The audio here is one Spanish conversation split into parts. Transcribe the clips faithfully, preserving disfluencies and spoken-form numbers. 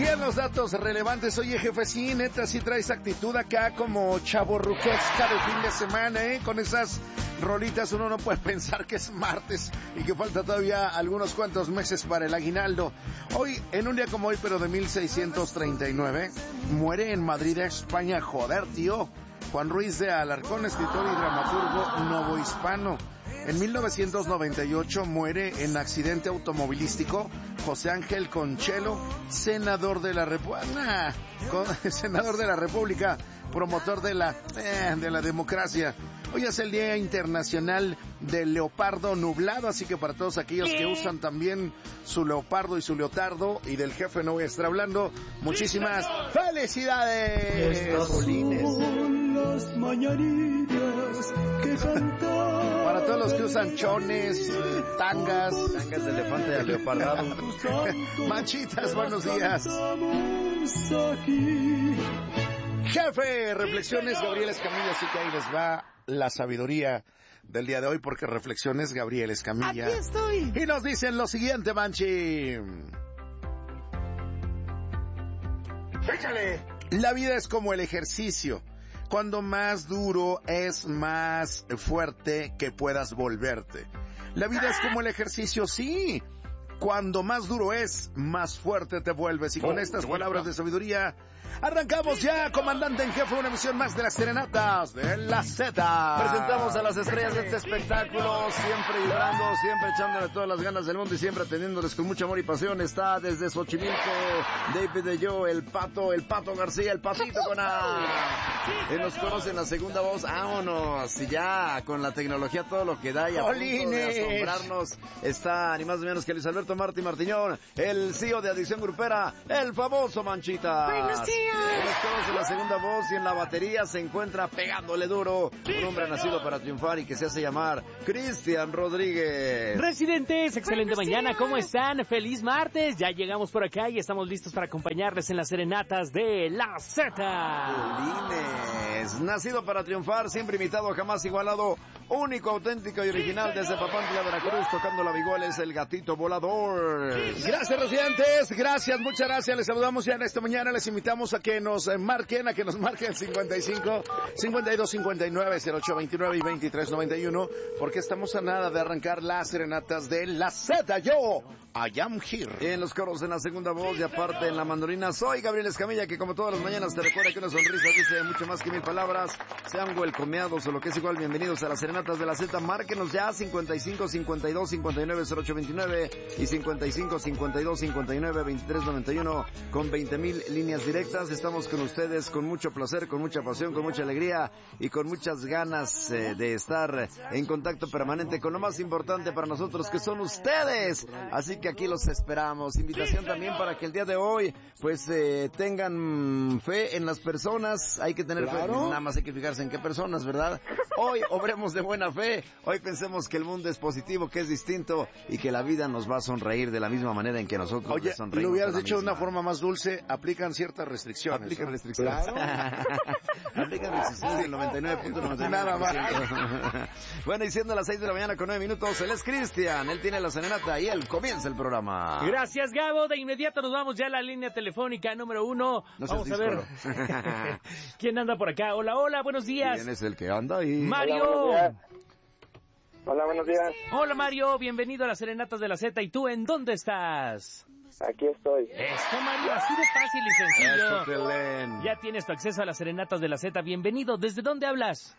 bien los datos relevantes. Oye, jefe, sí, neta, sí traes actitud acá como chavorruquesca de fin de semana, ¿eh? Con esas rolitas uno no puede pensar que es martes y que falta todavía algunos cuantos meses para el aguinaldo. Hoy, en un día como hoy, pero de mil seiscientos treinta y nueve, muere en Madrid, España, joder, tío, Juan Ruiz de Alarcón, escritor y dramaturgo novohispano. En mil novecientos noventa y ocho muere en accidente automovilístico José Ángel Conchelo, senador de la República, senador de la República, promotor de la eh, de la democracia. Hoy es el Día Internacional del Leopardo Nublado, así que para todos aquellos que usan también su leopardo y su leotardo, y del jefe no voy a estar hablando, muchísimas felicidades. Estas son las mañanitas que cantan. Para todos los que usan chones, tangas, tangas de elefante de leopardado. Manchitas, buenos días. Jefe, reflexiones Gabriel Escamilla, así que ahí les va la sabiduría del día de hoy, porque reflexiones Gabriel Escamilla. Aquí estoy. Y nos dicen lo siguiente, Manchi. Échale. La vida es como el ejercicio. Cuando más duro es, más fuerte que puedas volverte. La vida es como el ejercicio, sí. Cuando más duro es, más fuerte te vuelves. Y con estas palabras de sabiduría, arrancamos ya, comandante en jefe, una emisión más de las serenatas de la Z. Presentamos a las estrellas de este espectáculo, siempre vibrando, siempre echándole todas las ganas del mundo y siempre atendiéndoles con mucho amor y pasión. Está desde Xochimilco, David de Yo, el Pato, el Pato García, el Patito con A. Él nos conoce en la segunda voz, vámonos. Y ya, con la tecnología todo lo que da y a punto de asombrarnos, está ni más ni menos que Luis Alberto Martí Martiñón, el C E O de Adicción Grupera, el famoso Manchita. Buenos días. Nos conoce en la segunda voz y en la batería se encuentra pegándole duro un hombre nacido para triunfar y que se hace llamar Cristian Rodríguez. Residentes, excelente mañana, ¿cómo están? Feliz martes, ya llegamos por acá y estamos listos para acompañarles en las serenatas de la Z. Lines, nacido para triunfar, siempre imitado, jamás igualado, único, auténtico y original desde Papantla, Veracruz, tocando la vihuela, es el Gatito Volador. Gracias, residentes, gracias, muchas gracias, les saludamos ya en esta mañana, les invitamos a que nos marquen, a que nos marquen cincuenta y cinco, cincuenta y dos, cincuenta y nueve, cero ocho veintinueve y veintitrés noventa y uno, porque estamos a nada de arrancar las serenatas de la Z. Yo, I am here. Y en los coros, en la segunda voz y aparte en la mandolina, soy Gabriel Escamilla, que como todas las mañanas te recuerda que una sonrisa dice mucho más que mil palabras. Sean welcomeados o lo que es igual, bienvenidos a las serenatas de la Z. Márquenos ya cincuenta y cinco, cincuenta y dos, cincuenta y nueve, cero ocho veintinueve y cincuenta y cinco, cincuenta y dos, cincuenta y nueve, veintitrés noventa y uno con veinte mil líneas directas. Estamos con ustedes con mucho placer, con mucha pasión, con mucha alegría y con muchas ganas eh, de estar en contacto permanente con lo más importante para nosotros, que son ustedes. Así que aquí los esperamos. Invitación también para que el día de hoy pues eh, tengan fe en las personas. Hay que tener claro. fe, nada más hay que fijarse en qué personas, ¿verdad? Hoy obremos de buena fe. Hoy pensemos que el mundo es positivo, que es distinto y que la vida nos va a sonreír de la misma manera en que nosotros Oye, sonreímos. lo hubieras de dicho de misma. una forma más dulce, aplican ciertas restricciones. Aplican ¿no? restricciones. Claro. Aplican restricciones del noventa y nueve punto noventa y nueve. Nada más. Bueno, y siendo las seis de la mañana con nueve minutos, él es Cristian, él tiene la serenata y él comienza el programa. Gracias, Gabo. De inmediato nos vamos ya a la línea telefónica número uno. No vamos a ver quién anda por acá. Hola, hola, buenos días. ¿Quién es el que anda ahí? Mario. Hola, Hola, buenos días. Hola, Mario, bienvenido a las serenatas de la Z. ¿Y tú en dónde estás? Aquí estoy. Esto, Mario, así de fácil y sencillo. Eso, Pelén. Ya tienes tu acceso a las serenatas de la Z. Bienvenido. ¿Desde dónde hablas?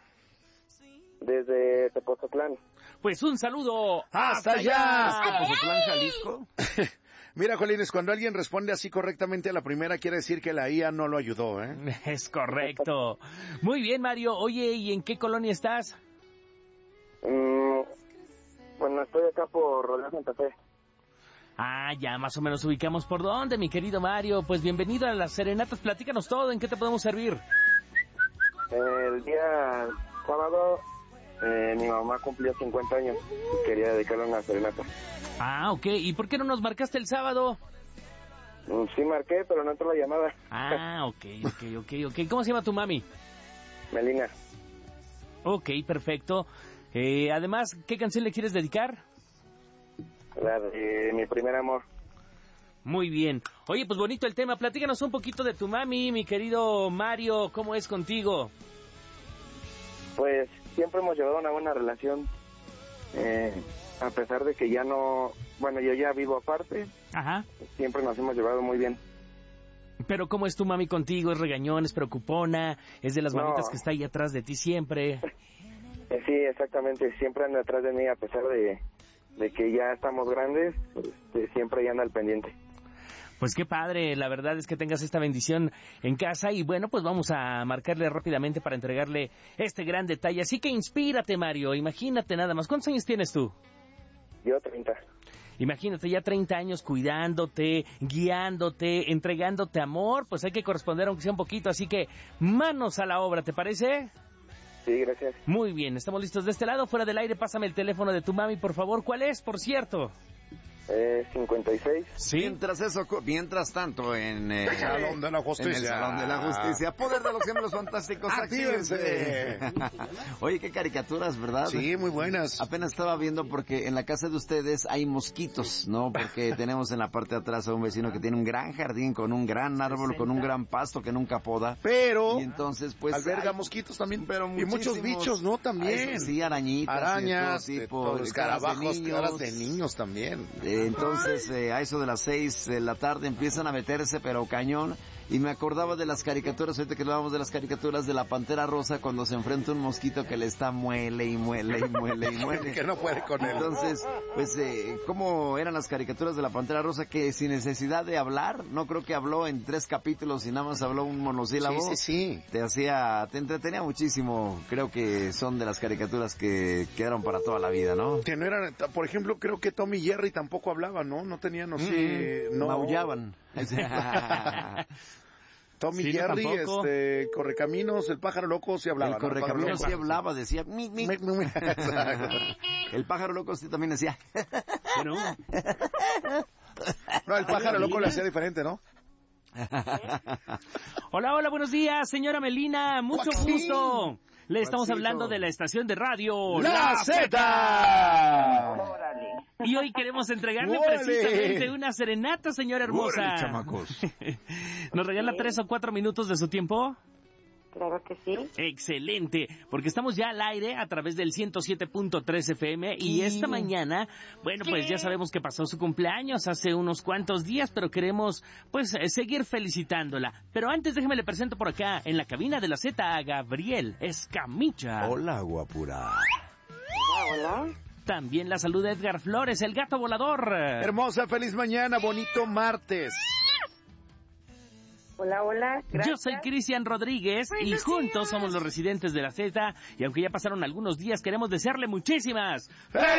Desde Tepozotlán. Pues un saludo ¡Hasta allá! ¿Tepozotlán, Jalisco? Mira, Jolines, cuando alguien responde así correctamente a la primera, quiere decir que la I A no lo ayudó, ¿eh? Es correcto. Muy bien, Mario. Oye, ¿y en qué colonia estás? Mm, bueno, estoy acá por Rodeo Santa Fe. Ah, ya más o menos ubicamos por dónde, mi querido Mario. Pues bienvenido a las serenatas. Platícanos todo. ¿En qué te podemos servir? El día sábado, eh, mi mamá cumplió cincuenta años y quería dedicarle una serenata. Ah, ok. ¿Y por qué no nos marcaste el sábado? Mm, sí marqué, pero no entró la llamada. Ah, ok, ok, ok, ok. ¿Cómo se llama tu mami? Melina. Ok, perfecto. Eh, además, ¿qué canción le quieres dedicar? La de Mi Primer Amor. Muy bien. Oye, pues bonito el tema. Platícanos un poquito de tu mami, mi querido Mario. ¿Cómo es contigo? Pues siempre hemos llevado una buena relación, eh, a pesar de que ya no, bueno, yo ya vivo aparte, Ajá. siempre nos hemos llevado muy bien. Pero ¿cómo es tu mami contigo? ¿Es regañón, es preocupona? ¿Es de las No. mamitas que está ahí atrás de ti siempre? Eh, sí, exactamente, siempre anda atrás de mí, a pesar de, de que ya estamos grandes, este, siempre anda al pendiente. Pues qué padre, la verdad es que tengas esta bendición en casa y bueno, pues vamos a marcarle rápidamente para entregarle este gran detalle. Así que inspírate, Mario, imagínate nada más. ¿Cuántos años tienes tú? Yo treinta. Imagínate ya treinta años cuidándote, guiándote, entregándote amor, pues hay que corresponder aunque sea un poquito, así que manos a la obra, ¿te parece? Sí, gracias. Muy bien, estamos listos de este lado, fuera del aire, pásame el teléfono de tu mami, por favor. ¿Cuál es, por cierto? Eh, cincuenta y seis. Sí. Mientras eso, mientras tanto, en eh, El Salón de la Justicia. En el Salón de la Justicia. Poder de los Gemelos Fantásticos. ¡Actívense! Oye, qué caricaturas, ¿verdad? Sí, muy buenas. Apenas estaba viendo porque en la casa de ustedes hay mosquitos, ¿no? Porque tenemos en la parte de atrás a un vecino que tiene un gran jardín con un gran árbol, con un gran pasto que nunca poda. Pero Y entonces, pues... alberga hay- mosquitos también. pero y muchos muchísimos. bichos, ¿no? También. Ay, sí, arañitas. Arañas, y de de todo todo, tipo, escarabajos, caras de caras de niños. niños también. Eh, Entonces, eh, a eso de las seis de la tarde empiezan a meterse, pero cañón. Y me acordaba de las caricaturas, ahorita que hablábamos de las caricaturas de la Pantera Rosa, cuando se enfrenta un mosquito que le está muele y muele y muele y muele. Que no puede con él. Entonces, pues, eh, ¿cómo eran las caricaturas de la Pantera Rosa? Que sin necesidad de hablar, no creo que habló en tres capítulos y nada más habló un monosílabo. Sí, sí, sí. Te hacía, te entretenía muchísimo. Creo que son de las caricaturas que quedaron para toda la vida, ¿no? Que no eran, por ejemplo, creo que Tom y Jerry tampoco hablaban, ¿no? No tenían, no sé, no. Maullaban. Tom y Sí, no, Jerry, tampoco. este, Correcaminos, el pájaro loco sí hablaba. El ¿no? correcaminos sí pájaro loco. hablaba, decía... mi, mi. Me- me- me- Exacto. El pájaro loco sí también decía... Bueno, No, el pájaro loco le hacía diferente, ¿no? hola, hola, buenos días, señora Melina, mucho Joaquín. gusto. Le estamos Juancito. hablando de la estación de radio ¡La Z! Y hoy queremos entregarle ¡Órale! precisamente una serenata, señora hermosa. ¡Órale, chamacos! ¿Nos regala tres o cuatro minutos de su tiempo? Claro que sí. Excelente, porque estamos ya al aire a través del ciento siete punto tres F M y esta mañana, bueno, pues ya sabemos que pasó su cumpleaños hace unos cuantos días, pero queremos pues eh, seguir felicitándola. Pero antes déjeme le presento por acá en la cabina de la Z a Gabriel Escamilla. Hola, guapura. Hola. También la saluda Edgar Flores, el gato volador. Hermosa, feliz mañana, bonito martes. Hola, hola. Gracias. Yo soy Cristian Rodríguez y juntos somos los residentes de la Z y aunque ya pasaron algunos días queremos desearle muchísimas ¡Felicidades!